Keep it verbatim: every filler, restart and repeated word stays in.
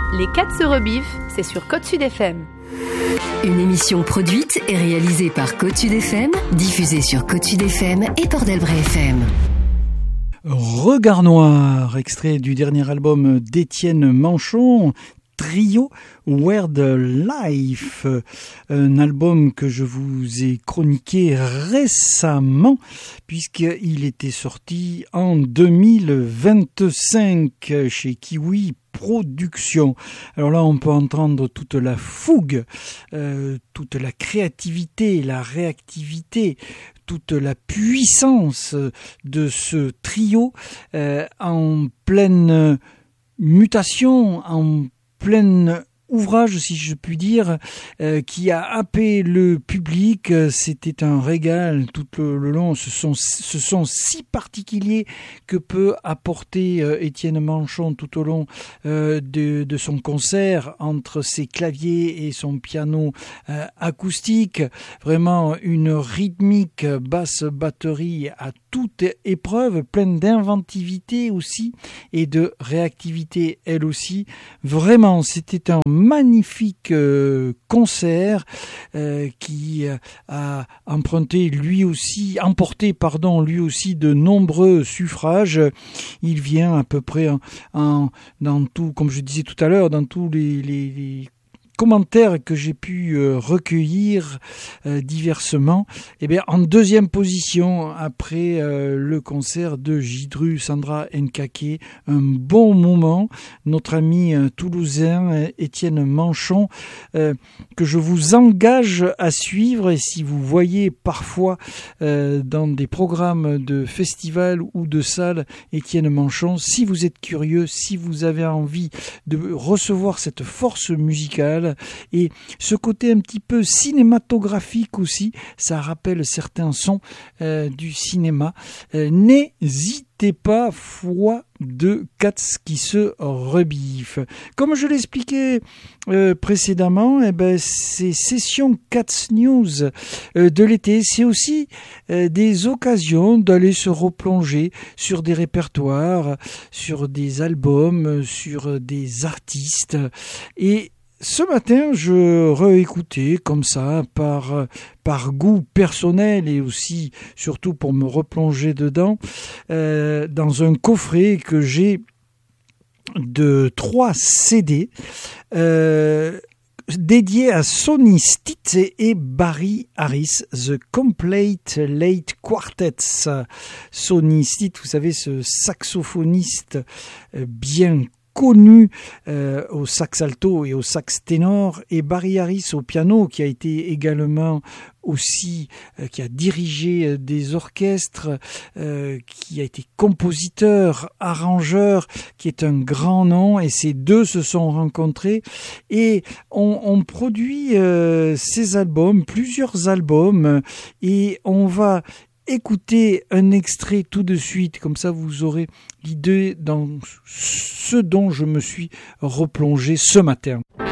Les quatre se rebiffent, c'est sur Côte Sud F M. Une émission produite et réalisée par Côte Sud F M, diffusée sur Côte Sud F M et Port d'Albret F M. Regard Noir, extrait du dernier album d'Étienne Manchon, Trio Where the Life, un album que je vous ai chroniqué récemment puisqu'il était sorti en deux mille vingt-cinq chez Kiwi Productions. Alors là, on peut entendre toute la fougue, euh, toute la créativité, la réactivité, toute la puissance de ce trio euh, en pleine mutation, en plein ouvrage, si je puis dire, euh, qui a happé le public. C'était un régal tout le, le long. Ce sont, ce sont si particuliers que peut apporter euh, Étienne Manchon tout au long euh, de, de son concert, entre ses claviers et son piano euh, acoustique. Vraiment une rythmique basse batterie à toute épreuve, pleine d'inventivité aussi et de réactivité elle aussi. Vraiment, c'était un magnifique euh, concert euh, qui a emprunté lui aussi, emporté pardon lui aussi de nombreux suffrages. Il vient à peu près en, en, dans tout, comme je disais tout à l'heure, dans tous les, les, les commentaires que j'ai pu euh, recueillir euh, diversement, et bien en deuxième position après euh, le concert de Jidru Sandra Nkake, un bon moment, notre ami euh, toulousain euh, Étienne Manchon, euh, que je vous engage à suivre. Et si vous voyez parfois euh, dans des programmes de festivals ou de salles Étienne Manchon, si vous êtes curieux, si vous avez envie de recevoir cette force musicale et ce côté un petit peu cinématographique aussi, ça rappelle certains sons euh, du cinéma, euh, n'hésitez pas, fois de quatre qui se rebiffent. Comme je l'expliquais euh, précédemment, eh ben, ces sessions quatre News euh, de l'été, c'est aussi euh, des occasions d'aller se replonger sur des répertoires, sur des albums, sur des artistes. Et ce matin, je réécoutais comme ça, par, par goût personnel et aussi, surtout pour me replonger dedans, euh, dans un coffret que j'ai de trois C D euh, dédiés à Sonny Stitt et Barry Harris, The Complete Late Quartets. Sonny Stitt, vous savez, ce saxophoniste bien connu euh, au sax alto et au sax ténor, et Barry Harris au piano, qui a été également aussi, euh, qui a dirigé euh, des orchestres, euh, qui a été compositeur, arrangeur, qui est un grand nom, et ces deux se sont rencontrés et on, on produit euh, ces albums, plusieurs albums, et on va écoutez un extrait tout de suite, comme ça vous aurez l'idée dans ce dont je me suis replongé ce matin.